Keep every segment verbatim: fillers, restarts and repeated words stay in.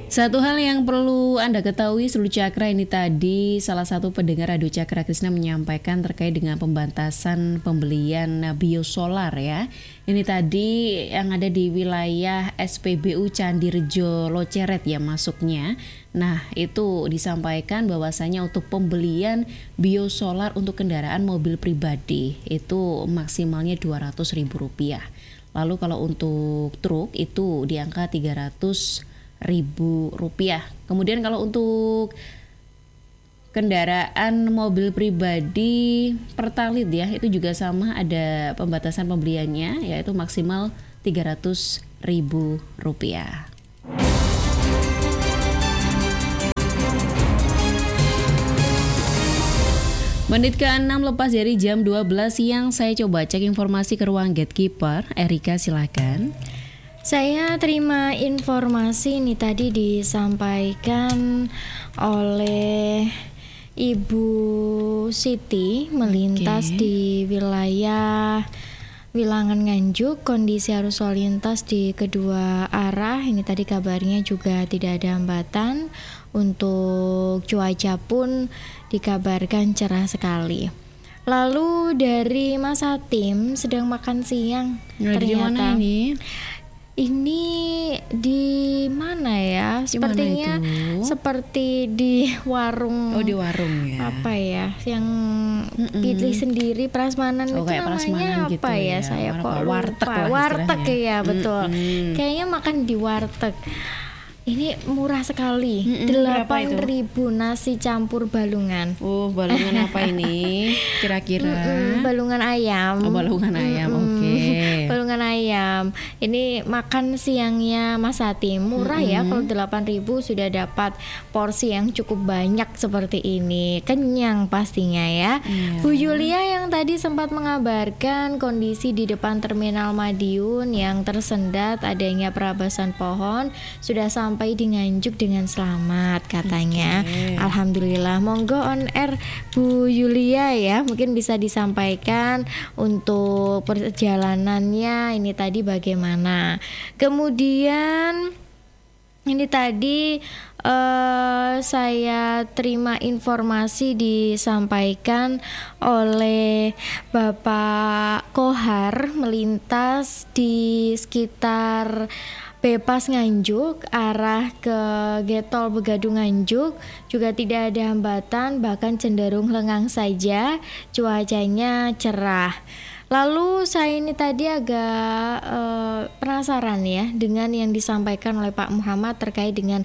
Satu hal yang perlu Anda ketahui seluruh Cakra, ini tadi salah satu pendengar Radio Cakra Krisna menyampaikan terkait dengan pembatasan pembelian biosolar ya. Ini tadi yang ada di wilayah S P B U Candirejo Loceret ya masuknya. Nah, itu disampaikan bahwasanya untuk pembelian biosolar untuk kendaraan mobil pribadi itu maksimalnya dua ratus ribu rupiah. Lalu kalau untuk truk itu di angka tiga ratus ribu rupiah. Kemudian kalau untuk kendaraan mobil pribadi Pertalite ya, itu juga sama, ada pembatasan pembeliannya yaitu maksimal tiga ratus ribu rupiah. Menit ke enam lepas dari jam dua belas siang, saya coba cek informasi ke ruang gatekeeper. Erika silakan. Saya terima informasi ini tadi disampaikan oleh Ibu Siti melintas okay. di wilayah Wilangan Nganjuk, kondisi arus lalu lintas di kedua arah. Ini tadi kabarnya juga tidak ada hambatan. Untuk cuaca pun dikabarkan cerah sekali. Lalu dari Mas Hatim sedang makan siang. Nah, ternyata ini Ini di mana ya? Sepertinya seperti di warung. Oh, di warung ya. Apa ya? Yang Mm-mm. pilih sendiri prasmanan oh, itu namanya prasmanan apa gitu ya? ya? Saya War- kok warteg lupa. lah Warteg ya, betul. Mm-mm. Kayaknya makan di warteg. Ini murah sekali, Mm-mm, delapan ribu nasi campur balungan. Oh, balungan apa ini? Kira-kira? Mm-mm, balungan ayam. Oh, balungan ayam, oke. Okay. Balungan ayam. Ini makan siangnya Mas Hatim, murah mm-hmm. ya. Kalau delapan ribu sudah dapat porsi yang cukup banyak seperti ini. Kenyang pastinya ya. Yeah. Bu Yulia yang tadi sempat mengabarkan kondisi di depan Terminal Madiun yang tersendat adanya perabasan pohon sudah sampai sampai di Nganjuk dengan selamat katanya. Okay. Alhamdulillah. Monggo on air Bu Yulia ya, mungkin bisa disampaikan untuk perjalanannya ini tadi bagaimana. Kemudian ini tadi uh, saya terima informasi disampaikan oleh Bapak Kohar melintas di sekitar Bypass Nganjuk arah ke Getol Begadung Nganjuk juga tidak ada hambatan, bahkan cenderung lengang saja, cuacanya cerah. Lalu saya ini tadi agak uh, penasaran ya dengan yang disampaikan oleh Pak Muhammad terkait dengan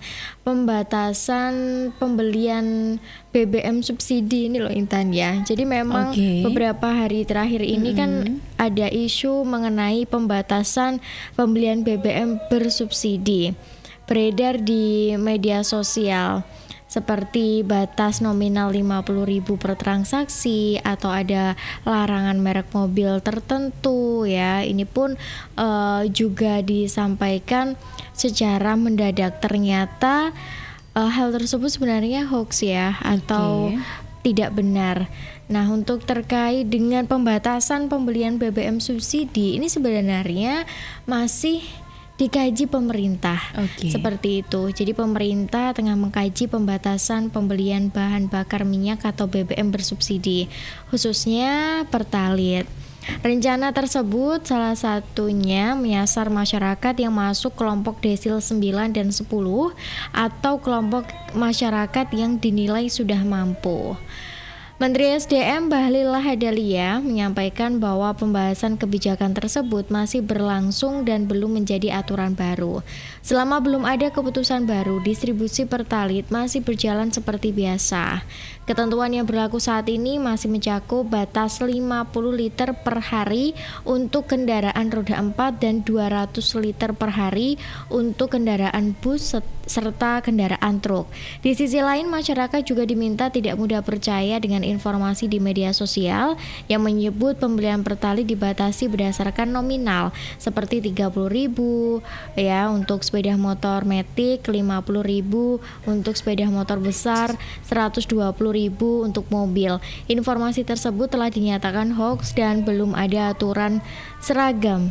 pembatasan pembelian B B M subsidi ini loh Intan ya. Jadi memang okay. beberapa hari terakhir ini mm-hmm. kan ada isu mengenai pembatasan pembelian B B M bersubsidi beredar di media sosial. Seperti batas nominal lima puluh ribu per transaksi atau ada larangan merek mobil tertentu ya. Ini pun uh, juga disampaikan secara mendadak. Ternyata uh, hal tersebut sebenarnya hoax ya atau okay. tidak benar. Nah, untuk terkait dengan pembatasan pembelian B B M subsidi ini sebenarnya masih dikaji pemerintah, okay. seperti itu. Jadi pemerintah tengah mengkaji pembatasan pembelian bahan bakar minyak atau B B M bersubsidi, khususnya Pertalite. Rencana tersebut salah satunya menyasar masyarakat yang masuk kelompok desil sembilan dan sepuluh atau kelompok masyarakat yang dinilai sudah mampu. Menteri S D M Bahlil Lahadalia menyampaikan bahwa pembahasan kebijakan tersebut masih berlangsung dan belum menjadi aturan baru. Selama belum ada keputusan baru, distribusi Pertalite masih berjalan seperti biasa. Ketentuan yang berlaku saat ini masih mencakup batas lima puluh liter per hari untuk kendaraan roda empat dan dua ratus liter per hari untuk kendaraan bus serta kendaraan truk. Di sisi lain, masyarakat juga diminta tidak mudah percaya dengan informasi di media sosial yang menyebut pembelian Pertalite dibatasi berdasarkan nominal seperti tiga puluh ribu ya untuk sepeda motor Matic, lima puluh ribu untuk sepeda motor besar, seratus dua puluh ribu untuk mobil. Informasi tersebut telah dinyatakan hoax dan belum ada aturan seragam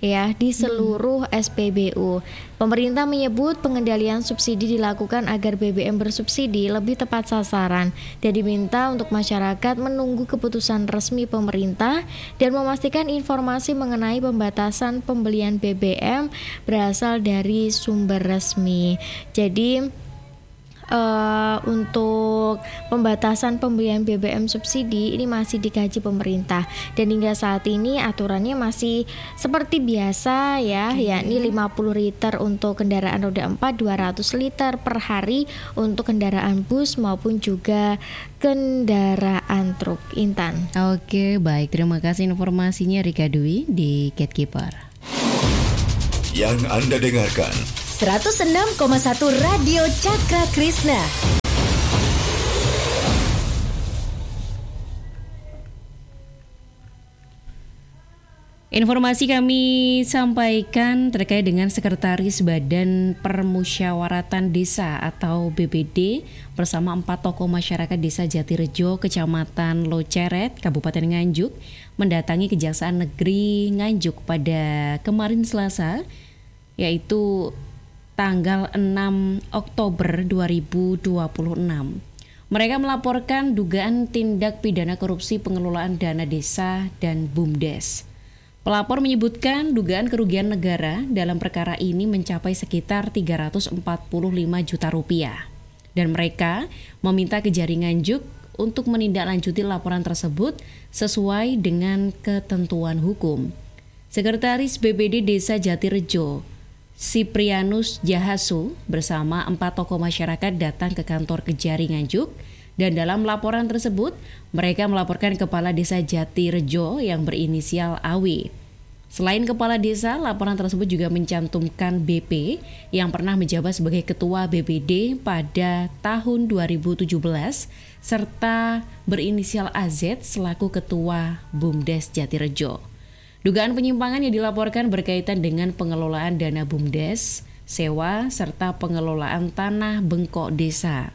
ya di seluruh S P B U. Pemerintah menyebut pengendalian subsidi dilakukan agar B B M bersubsidi lebih tepat sasaran dan diminta untuk masyarakat menunggu keputusan resmi pemerintah dan memastikan informasi mengenai pembatasan pembelian B B M berasal dari sumber resmi. Jadi Uh, untuk pembatasan pembelian B B M subsidi ini masih dikaji pemerintah dan hingga saat ini aturannya masih seperti biasa ya, okay. yakni lima puluh liter untuk kendaraan roda empat, dua ratus liter per hari untuk kendaraan bus maupun juga kendaraan truk. Intan. Oke, baik, terima kasih informasinya Rika Dwi di Gatekeeper. Yang Anda dengarkan seratus enam koma satu Radio Cakra Krishna. Informasi kami sampaikan terkait dengan Sekretaris Badan Permusyawaratan Desa atau B B D bersama empat tokoh masyarakat Desa Jatirejo, Kecamatan Loceret, Kabupaten Nganjuk mendatangi Kejaksaan Negeri Nganjuk pada kemarin Selasa, yaitu tanggal enam Oktober dua ribu dua puluh enam. Mereka melaporkan dugaan tindak pidana korupsi pengelolaan dana desa dan BUMDes. Pelapor menyebutkan dugaan kerugian negara dalam perkara ini mencapai sekitar tiga ratus empat puluh lima juta rupiah. Dan mereka meminta Kejaringan Nganjuk untuk menindaklanjuti laporan tersebut sesuai dengan ketentuan hukum. Sekretaris B B D Desa Jatirejo, Siprianus Jahasu bersama empat tokoh masyarakat datang ke kantor Kejaringan Nganjuk dan dalam laporan tersebut mereka melaporkan Kepala Desa Jatirejo yang berinisial A W. Selain Kepala Desa, laporan tersebut juga mencantumkan B P yang pernah menjabat sebagai Ketua B B D pada tahun dua ribu tujuh belas serta berinisial A Z selaku Ketua BUMDes Jatirejo. Dugaan penyimpangan yang dilaporkan berkaitan dengan pengelolaan dana BUMDes, sewa, serta pengelolaan tanah bengkok desa.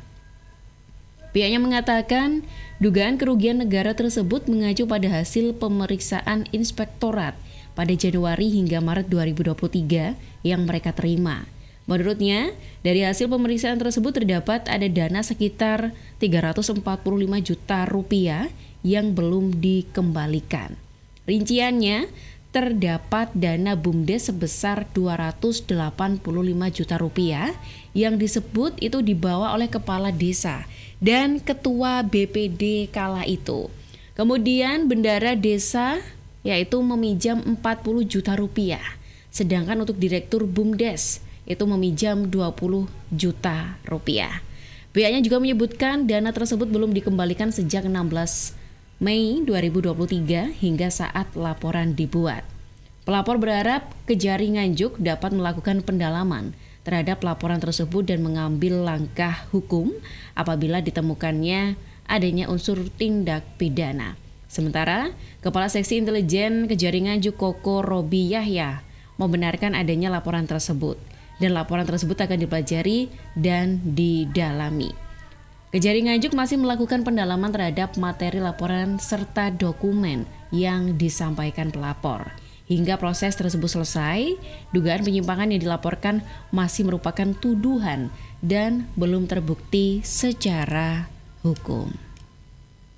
Pihaknya mengatakan dugaan kerugian negara tersebut mengacu pada hasil pemeriksaan inspektorat pada Januari hingga Maret dua ribu dua puluh tiga yang mereka terima. Menurutnya, dari hasil pemeriksaan tersebut terdapat ada dana sekitar tiga ratus empat puluh lima juta rupiah yang belum dikembalikan. Rinciannya, terdapat dana BUMDes sebesar dua ratus delapan puluh lima juta rupiah yang disebut itu dibawa oleh Kepala Desa dan Ketua B P D kala itu. Kemudian bendara desa yaitu meminjam empat puluh juta rupiah, sedangkan untuk Direktur BUMDes itu meminjam dua puluh juta rupiah. Pihaknya juga menyebutkan dana tersebut belum dikembalikan sejak enam belas Mei dua ribu dua puluh tiga hingga saat laporan dibuat. Pelapor berharap Kejaringan Nganjuk dapat melakukan pendalaman terhadap laporan tersebut dan mengambil langkah hukum apabila ditemukannya adanya unsur tindak pidana. Sementara, Kepala Seksi Intelijen Kejaringan Nganjuk Koko Robi Yahya membenarkan adanya laporan tersebut dan laporan tersebut akan dipelajari dan didalami. Kejaringan Nganjuk masih melakukan pendalaman terhadap materi laporan serta dokumen yang disampaikan pelapor. Hingga proses tersebut selesai, dugaan penyimpangan yang dilaporkan masih merupakan tuduhan dan belum terbukti secara hukum.